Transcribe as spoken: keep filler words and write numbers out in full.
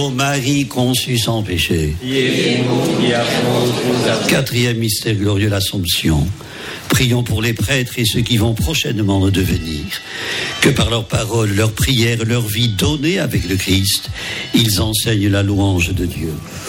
Ô Marie conçue sans péché. Quatrième mystère glorieux, l'Assomption. Prions pour les prêtres et ceux qui vont prochainement le devenir. Que par leurs paroles, leurs prières, leur vie donnée avec le Christ, ils enseignent la louange de Dieu.